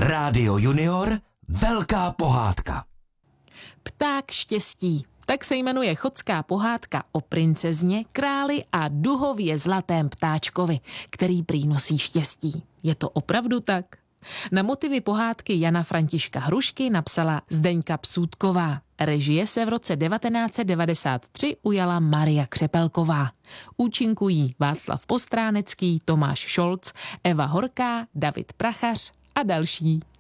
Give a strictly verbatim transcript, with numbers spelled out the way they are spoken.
Rádio Junior, velká pohádka. Pták štěstí. Tak se jmenuje chodská pohádka o princezně, králi a duhově zlatém ptáčkovi, který prý nosí štěstí. Je to opravdu tak? Na motivy pohádky Jana Františka Hrušky napsala Zdeňka Psůtková. Režie se v roce devatenáct set devadesát tři ujala Maria Křepelková. Účinkují Václav Postránecký, Tomáš Šolc, Eva Horká, David Prachař a další.